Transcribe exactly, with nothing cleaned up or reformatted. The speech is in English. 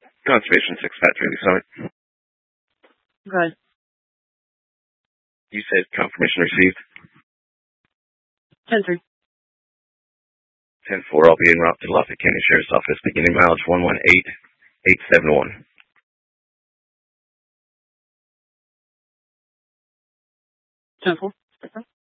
Conservation six five three Summit. Good. You said confirmation received. ten three. ten four, I'll be en route to Lafayette County Sheriff's Office, beginning mileage one one eight eight seven one. ten four.